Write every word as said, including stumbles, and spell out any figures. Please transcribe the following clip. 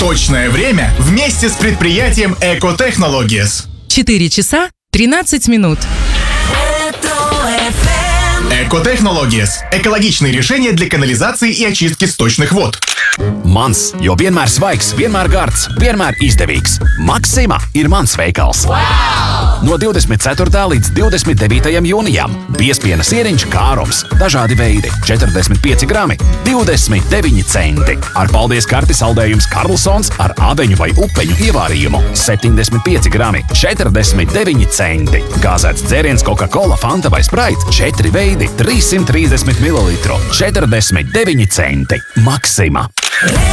Точное время вместе с предприятием Eco Technologies. четыре часа тринадцать минут. Eco Technologies – экологичные решения для канализации и очистки сточных вод. Mans, jo vienmēr svaigs, vienmēr gards, vienmēr izdevīgs. Maxima ir mans veikals. Wow! No divdesmit ceturtā līdz divdesmit devītajam jūnijam biezpiena sieriņš kārums, dažādi veidi, četrdesmit pieci grami, divdesmit deviņi centi. Ar paldies karti saldējums Karlsons ar aveņu vai upeņu ievārījumu, septiņdesmit pieci grami, četrdesmit deviņi centi. Gāzēts dzēriens Coca-Cola, Fanta vai Sprite, četri veidi, trīssimt trīsdesmit mililitru, četrdesmit deviņi centi. Maxima.